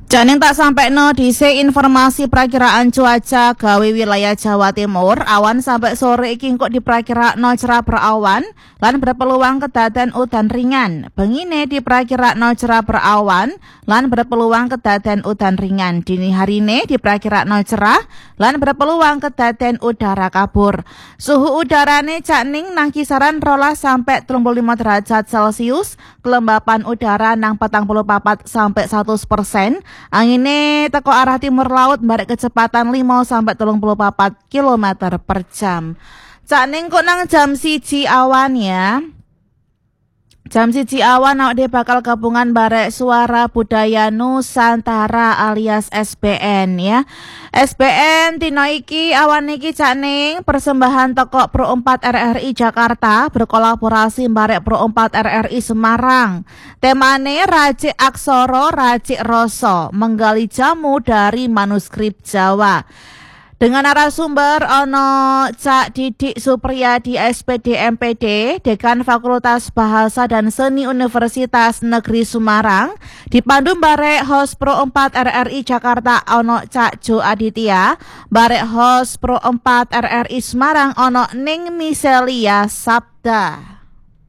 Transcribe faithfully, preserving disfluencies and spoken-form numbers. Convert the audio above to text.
Janing tak sampai no dhisik informasi perakiraan cuaca gawe wilayah Jawa Timur. Awan sampai sore iki kok diperkirakan cerah berawan lan berpeluang kedaden udan ringan. Bengine diperkirakan cerah berawan lan berpeluang kedaden udan ringan. Dini harine diperkirakan cerah lan berpeluang kedaden udara kabur. Suhu udarane cakning nang kisaran rolas sampai tiga puluh lima derajat Celcius. Kelembapan udara nang petang puluh papat sampai seratus persen. Angine teko arah timur laut barek kecepatan lima sampai tiga puluh empat kilometer per jam. Cakning kok nang jam siji awan ya. Jam siji awan awak dhewe bakal gabungan barek Suara Budaya Nusantara alias S B N ya. S B N dino iki awan iki cakning persembahan toko Pro empat R R I Jakarta berkolaborasi barek Pro empat R R I Semarang. Temane Racik Aksara Racik Rasa, menggali jamu dari manuskrip Jawa. Dengan narasumber ono Cak Didik Supriyadi S P D M P D, Dekan Fakultas Bahasa dan Seni Universitas Negeri Semarang, dipandu barek host Pro empat R R I Jakarta ono Cak Jo Aditya, barek host Pro empat R R I Semarang ono Ning Miselia Sabda.